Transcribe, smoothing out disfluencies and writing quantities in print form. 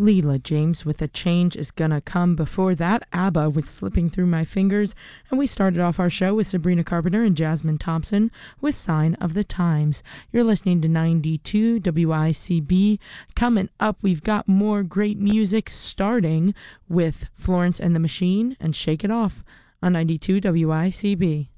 Leela James with A Change Is Gonna Come. Before that, ABBA with Slipping Through My Fingers. And we started off our show with Sabrina Carpenter and Jasmine Thompson with Sign of the Times. You're listening to 92 WICB. Coming up, we've got more great music, starting with Florence and the Machine and Shake It Off on 92 WICB.